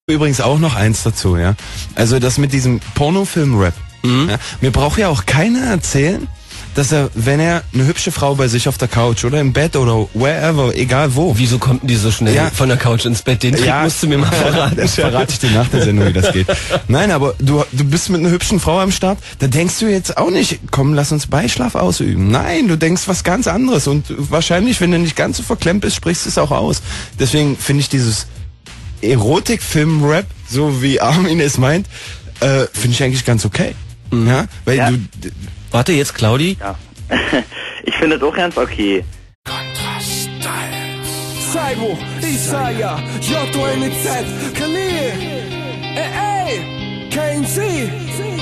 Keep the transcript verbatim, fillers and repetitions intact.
Übrigens auch noch eins dazu, ja. Also das mit diesem Pornofilm-Rap. Mhm. Ja, mir braucht ja auch keiner erzählen, dass er, wenn er eine hübsche Frau bei sich auf der Couch oder im Bett oder wherever, egal wo. Wieso kommt denn die so schnell ja. von der Couch ins Bett? Den Trick ja, musst du mir mal verraten. Das verrate ich dir nach der Sendung, wie das geht. Nein, aber du, du bist mit einer hübschen Frau am Start, da denkst du jetzt auch nicht, komm, lass uns Beischlaf ausüben. Nein, du denkst was ganz anderes und wahrscheinlich, wenn du nicht ganz so verklemmt bist, sprichst du es auch aus. Deswegen finde ich dieses Erotikfilm-Rap, so wie Armin es meint, äh, finde ich eigentlich ganz okay. Mhm. Ja, weil ja. du... Warte, jetzt Claudi. Ja. Ich finde es auch ganz okay. Cybo, Isaiah, J O N Z, Khalil, ey, ey, K N C.